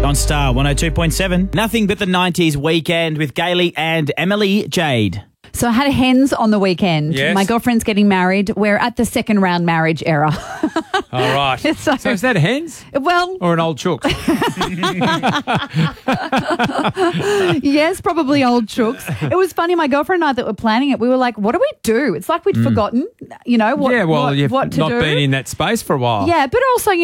On Star 102.7. Nothing but the 90s weekend with Gailey and Emily Jade. So I had hens on the weekend. Yes. My girlfriend's getting married. We're at the second round marriage era. All right. So is that hens Well, or an old chook? yes, probably old chooks. It was funny. My girlfriend and I that were planning it, we were like, what do we do? It's like we'd forgotten, what, you've what to not do. been in that space for a while. Yeah, but also,